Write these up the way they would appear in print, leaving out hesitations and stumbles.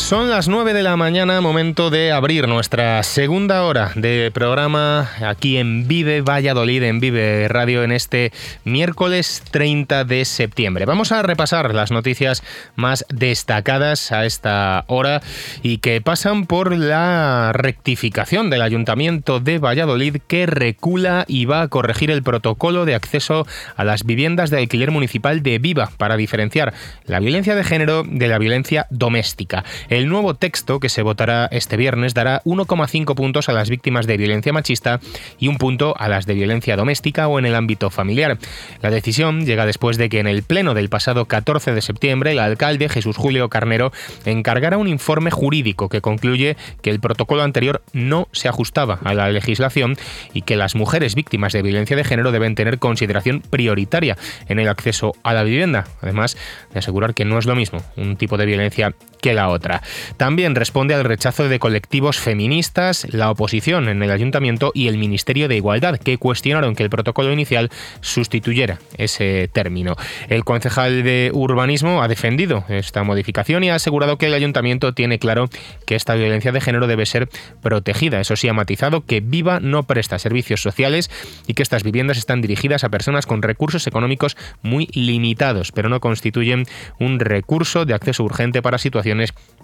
Son las 9 de la mañana, momento de abrir nuestra segunda hora de programa aquí en Vive Valladolid, en Vive Radio, en este miércoles 30 de septiembre. Vamos a repasar las noticias más destacadas a esta hora y que pasan por la rectificación del Ayuntamiento de Valladolid, que recula y va a corregir el protocolo de acceso a las viviendas de alquiler municipal de Viva para diferenciar la violencia de género de la violencia doméstica. El nuevo texto, que se votará este viernes, dará 1,5 puntos a las víctimas de violencia machista y 1 punto a las de violencia doméstica o en el ámbito familiar. La decisión llega después de que en el pleno del pasado 14 de septiembre el alcalde Jesús Julio Carnero encargara un informe jurídico que concluye que el protocolo anterior no se ajustaba a la legislación y que las mujeres víctimas de violencia de género deben tener consideración prioritaria en el acceso a la vivienda, además de asegurar que no es lo mismo un tipo de violencia que la otra. También responde al rechazo de colectivos feministas, la oposición en el Ayuntamiento y el Ministerio de Igualdad, que cuestionaron que el protocolo inicial sustituyera ese término. El concejal de Urbanismo ha defendido esta modificación y ha asegurado que el Ayuntamiento tiene claro que esta violencia de género debe ser protegida. Eso sí, ha matizado que Viva no presta servicios sociales y que estas viviendas están dirigidas a personas con recursos económicos muy limitados, pero no constituyen un recurso de acceso urgente para situaciones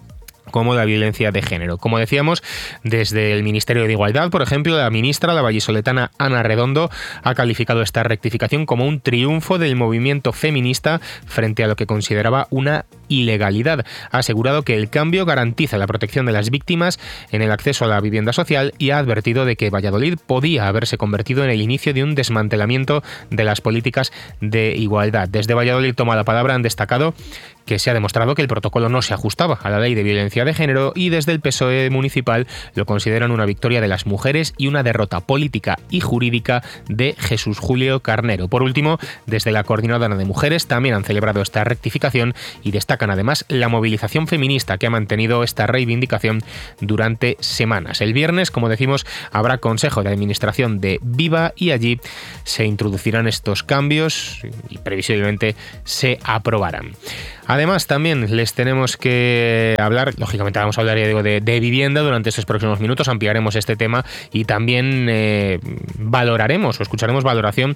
como la violencia de género. Como decíamos, desde el Ministerio de Igualdad, por ejemplo, la ministra, la vallisoletana Ana Redondo, ha calificado esta rectificación como un triunfo del movimiento feminista frente a lo que consideraba una ilegalidad. Ha asegurado que el cambio garantiza la protección de las víctimas en el acceso a la vivienda social y ha advertido de que Valladolid podía haberse convertido en el inicio de un desmantelamiento de las políticas de igualdad. Desde Valladolid toma la palabra, han destacado que se ha demostrado que el protocolo no se ajustaba a la ley de violencia de género y desde el PSOE municipal lo consideran una victoria de las mujeres y una derrota política y jurídica de Jesús Julio Carnero. Por último, desde la Coordinadora de Mujeres también han celebrado esta rectificación y destacan además la movilización feminista que ha mantenido esta reivindicación durante semanas. El viernes, como decimos, habrá Consejo de Administración de Viva y allí se introducirán estos cambios y previsiblemente se aprobarán. Además, también les tenemos que hablar, lógicamente vamos a hablar, ya digo, de vivienda durante estos próximos minutos, ampliaremos este tema y también valoraremos o escucharemos valoración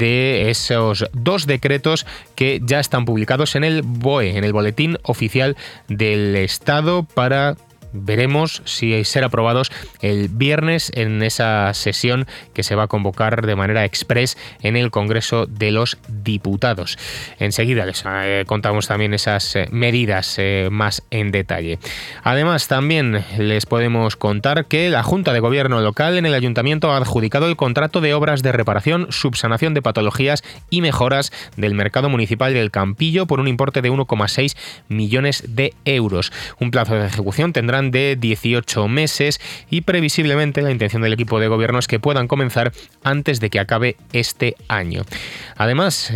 de esos 2 decretos que ya están publicados en el BOE, en el Boletín Oficial del Estado, para... Veremos si ser aprobados el viernes en esa sesión que se va a convocar de manera express en el Congreso de los Diputados. Enseguida les contamos también esas medidas más en detalle. Además, también les podemos contar que la Junta de Gobierno local en el Ayuntamiento ha adjudicado el contrato de obras de reparación, subsanación de patologías y mejoras del mercado municipal del Campillo por un importe de 1,6 millones de euros. Un plazo de ejecución tendrá de 18 meses y previsiblemente la intención del equipo de gobierno es que puedan comenzar antes de que acabe este año. Además,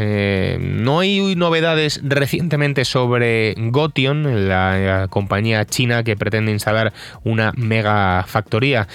no hay novedades recientemente sobre Gotion, la compañía china que pretende instalar una mega factoría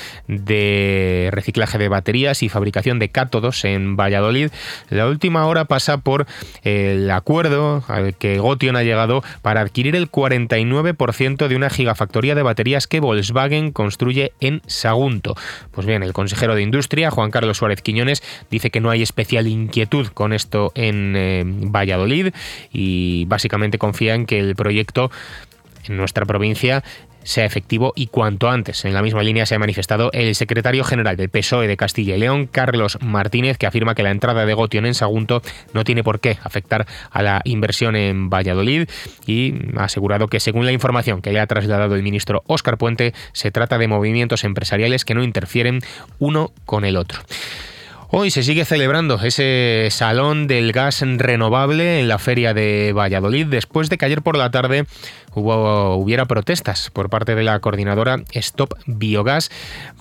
de reciclaje de baterías y fabricación de cátodos en Valladolid. La última hora pasa por el acuerdo al que Gotion ha llegado para adquirir el 49% de una gigafactoría de baterías que Volkswagen construye en Sagunto. Pues bien, el consejero de Industria, Juan Carlos Suárez Quiñones, dice que no hay especial inquietud con esto en Valladolid y básicamente confía en que el proyecto en nuestra provincia sea efectivo y cuanto antes. En la misma línea se ha manifestado el secretario general del PSOE de Castilla y León, Carlos Martínez, que afirma que la entrada de Gotion en Sagunto no tiene por qué afectar a la inversión en Valladolid y ha asegurado que, según la información que le ha trasladado el ministro Óscar Puente, se trata de movimientos empresariales que no interfieren uno con el otro. Hoy se sigue celebrando ese Salón del Gas Renovable en la Feria de Valladolid, después de que ayer por la tarde hubiera protestas por parte de la coordinadora Stop Biogas.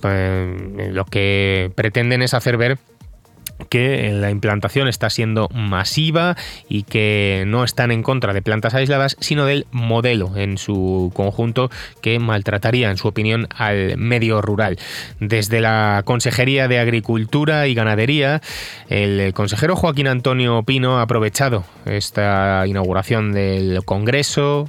Lo que pretenden es hacer ver que la implantación está siendo masiva y que no están en contra de plantas aisladas, sino del modelo en su conjunto que maltrataría, en su opinión, al medio rural. Desde la Consejería de Agricultura y Ganadería, el consejero Joaquín Antonio Pino ha aprovechado esta inauguración del Congreso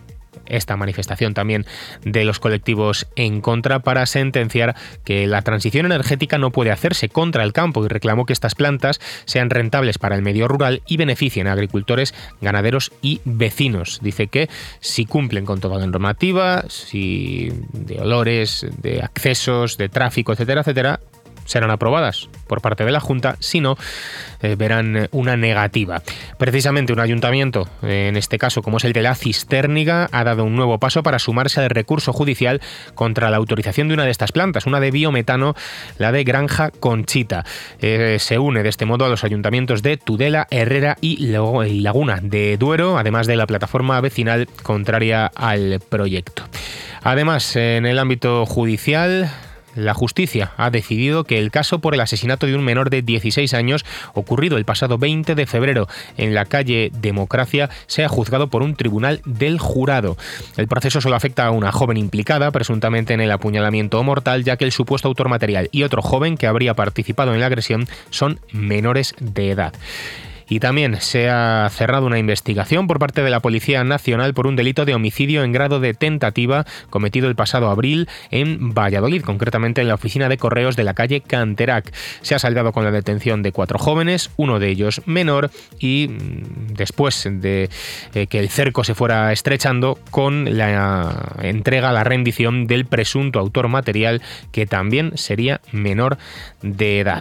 esta manifestación también de los colectivos en contra para sentenciar que la transición energética no puede hacerse contra el campo y reclamó que estas plantas sean rentables para el medio rural y beneficien a agricultores, ganaderos y vecinos. Dice que si cumplen con toda la normativa, si de olores, de accesos, de tráfico, etcétera, etcétera, serán aprobadas por parte de la Junta, si no, verán una negativa. Precisamente un ayuntamiento, en este caso como es el de La Cistérniga, ha dado un nuevo paso para sumarse al recurso judicial contra la autorización de una de estas plantas, una de biometano, la de Granja Conchita. Se une de este modo a los ayuntamientos de Tudela, Herrera y Laguna de Duero, además de la plataforma vecinal contraria al proyecto. Además, en el ámbito judicial, la justicia ha decidido que el caso por el asesinato de un menor de 16 años ocurrido el pasado 20 de febrero en la calle Democracia sea juzgado por un tribunal del jurado. El proceso solo afecta a una joven implicada, presuntamente en el apuñalamiento mortal, ya que el supuesto autor material y otro joven que habría participado en la agresión son menores de edad. Y también se ha cerrado una investigación por parte de la Policía Nacional por un delito de homicidio en grado de tentativa cometido el pasado abril en Valladolid, concretamente en la oficina de correos de la calle Canterac. Se ha saldado con la detención de 4 jóvenes, uno de ellos menor, y después de que el cerco se fuera estrechando, con la entrega, la rendición del presunto autor material, que también sería menor de edad.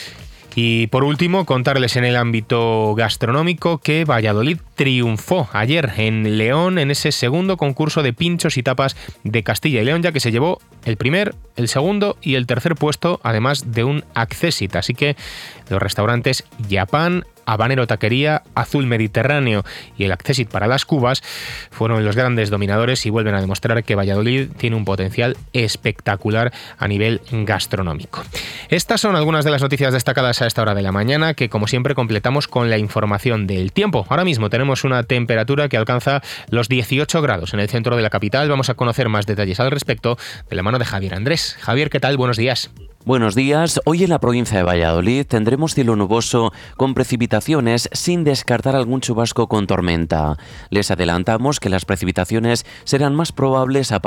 Y por último, contarles en el ámbito gastronómico que Valladolid triunfó ayer en León en ese segundo concurso de pinchos y tapas de Castilla y León, ya que se llevó el primer, el segundo y el tercer puesto, además de un accésit. Así que los restaurantes Yapán, Habanero Taquería, Azul Mediterráneo y el Accésit para las Cubas fueron los grandes dominadores y vuelven a demostrar que Valladolid tiene un potencial espectacular a nivel gastronómico. Estas son algunas de las noticias destacadas a esta hora de la mañana, que como siempre completamos con la información del tiempo. Ahora mismo tenemos una temperatura que alcanza los 18 grados en el centro de la capital. Vamos a conocer más detalles al respecto de la mano de Javier Andrés. Javier, ¿qué tal? Buenos días. Buenos días. Hoy en la provincia de Valladolid tendremos cielo nuboso con precipitaciones, sin descartar algún chubasco con tormenta. Les adelantamos que las precipitaciones serán más probables a